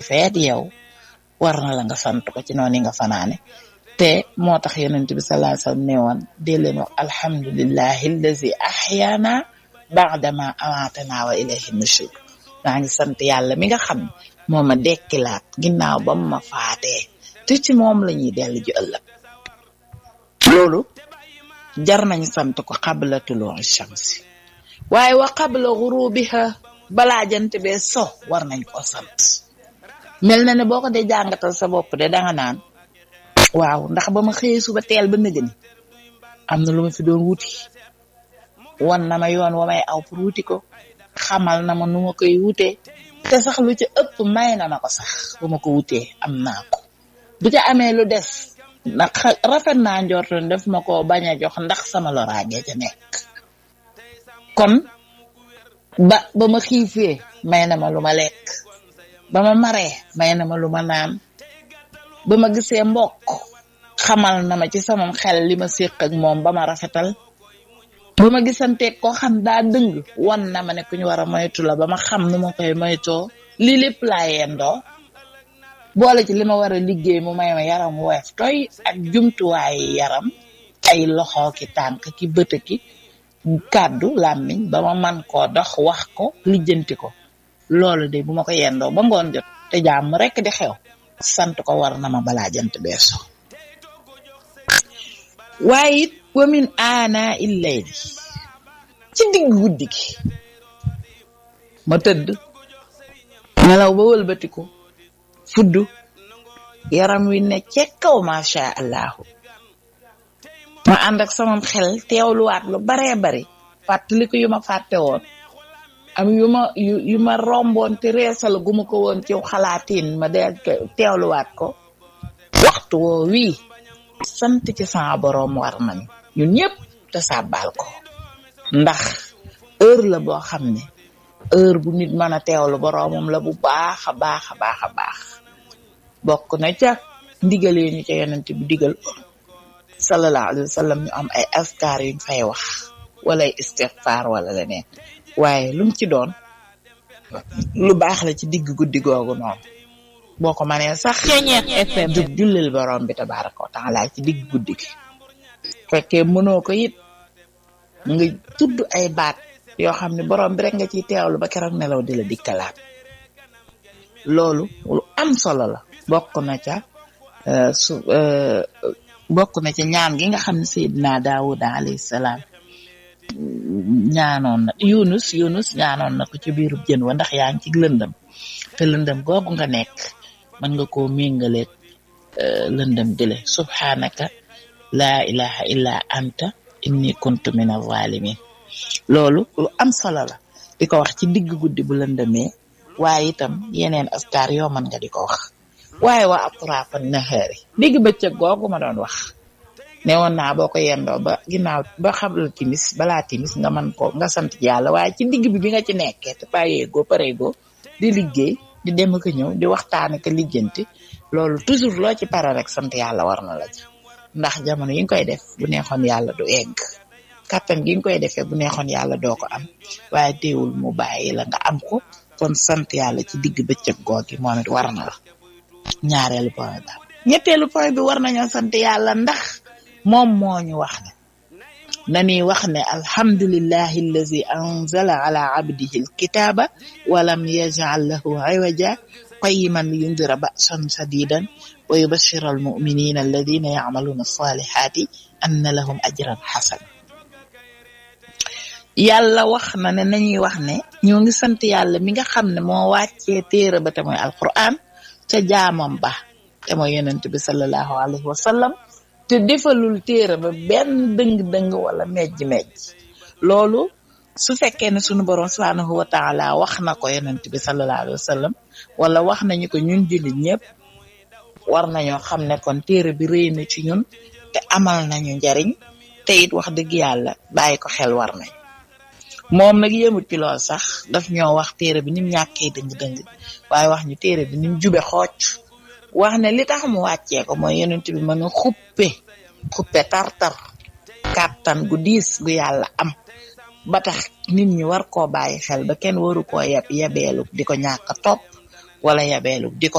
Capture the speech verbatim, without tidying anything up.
feet yow war na la nga sant ko ci noonu nga fanaane te moo tax yonent bi sallallahu alayhi wasallam ne woon dee leen wax alhamdulillahi allazi ahyana ba'dama amatana wa ilayhi nushur maa ngi sant yàlla mi nga xam moo ma dekkilaat ginnaaw ba mu ma faatee te ci moom la ñuy dellu ji ëllëg loolu jar nañu sant ko qabla tulu'i shamsi waaye wa qabla ghurubiha balaa jant bee so war nañ ko sant mel na ne boo ko dee jàngatal sa bopp de danga naan waaw ndax ba ma xëyee suba teel ba nëgëni am na lu ma fi doon wuti wan na ma yoon wa may aw pour wuti ko xamal na ma nu ma koy wutee te sax lu ci ëpp may na ma ko sax bu ma ko wutee am naa ko bu ca amee lu des ndax rafet naa njortoon def ma ko bañ a jox ndax sama loraange ca nekk kon ba ba ma xiifee may na ma lu ma lekk ba ma maree may na ma lu ma naan ba ma gisee mbokk xamal na ma ci sama xel li ma séq ak moom ba ma rafetal ba ma gisanteeg koo xam daa dëng wan na ma ne ku ñu war a moytu la ba ma xam nu ma koy moytoo lii lépp laa yendoo boole ci li ma war a liggéey mu may ma yaram woyof toy ak jumtuwaayu yaram ay loxo ki tànk ki bët ki kàddu làmmiñ ba ma man koo dox wax ko lijjanti ko loolu de bu ma ko yendoo ba ngoon jot te jàmm rek di xew sant ko war na ma balaa jant beeso waaye it wa min ana illayli ci digg guddi gi ma tëdd nelaw ba wëlbatiku fuddu yaram wi ne ca kaw masha allahu ma ànd ak sama xel teewluwaat lu baree bari fàttali ko yu ma fàtte woon am yu ma yu yu ma romboon te reesal gu ma ko woon ci xalaatiin ma dee teewluwaat ko waxtu woo wii sant ci sama boroom war nañ ñun ñëpp te sàbbaal ko ndax heure la boo xam ne heure bu nit mën a teewlu boroomam la bu baax a baax a baax a baax bokk na ca ndigalee ñu ca yonent bi digal sallallahu alayhi wa sallam ñu am ay askar yuñ fay wax wala ay istighfar wala leneen waaye lu mu ci doon lu baax la ci digg guddi googu noonu boo ko mënee sax jug jullil borom bi tabaraka wa taala ci digg guddi gi fekkee mënoo ko it nga tudd ay baat yoo xam ne borom bi rek nga ciy teewlu ba keroog nelaw di la dikkalaat loolu lu am solo la bokk na ca su bokk na ca ñaan gi nga xam ne Seydina Daawuda alayhi salaam ñaanoon na Yunus Yunus ñaanoon na ko ci biirub jën wa ndax yaa ngi ci lëndëm te lëndëm googu nga nekk mën nga koo méngaleeg lëndëm dile subhanaka laa ilaha illa anta inni kuntu min az-zalimin loolu lu am solo la di ko wax ci digg guddi bu lëndëmee waaye itam yeneen askar yoo mën nga di ko wax waaye waa atrafa nahaari digg bëccëg googu ma doon wax ne woon naa boo ko yendoo ba ginnaaw ba xabla timis balaa timis nga mën ko nga sant yàlla waaye ci digg bi bi nga ci nekkee te payeegoo pareegoo di liggéey di dem ak ñëw di waxtaan ak lijjanti loolu toujours loo ci pare rek sant yàlla war na la ci ndax jamono yi nga koy def bu neexoon yàlla du egg kattan gi nga koy defee bu neexoon yàlla doo ko am waaye teewul mu bàyyi la nga am ko kon sant yàlla ci digg bëccëg googi moom it war na la ñaareelu point ba ñetteelu point bi war nañoo sant yàlla ndax moom moo ñu wax ne dañuy wax ne alhamdulillahi allazi anzala ala abdihi alkitaba wa lam yaj'al lahu iwaja qayyiman liyundira ba'san shadidan wa yubashshira almu'minina alladhina ya'maluna as-salihati anna lahum ajran hasan yàlla wax na ne nañuy wax ne ñoo ngi sant yàlla mi nga xam ne moo wàccee téere ba te mooy alquran ca jaamam ba te mooy yonent bi sallallahu alayhi wa sallam te defalul téere ba benn dëng-dëng wala mejj-mejj loolu su fekkee ne sunu borom subhanahu wa taala wax na ko yonent bi sallallahu alayhi wa sallam wala wax nañu ko ñun jullit ñëpp war nañoo xam ne kon téere bi rëy na ci ñun te amal nañu njariñ te it wax dëgg yàlla bàyyi ko xel war nañ moom nag yëmut ci lool sax daf ñoo wax téere bi nim ñàkkee dëng-dëng waaye wax ñu téere bi nim jube xooc wax ne li tax mu wàccee ko mooy yonent bi mën a xuppe xuppe tartar kàttan gu diis gu yàlla am ba tax nit ñi war koo bàyyi xel ba kenn waru koo yeb yebeelu di ko ñàkk a topp wala yebeelu di ko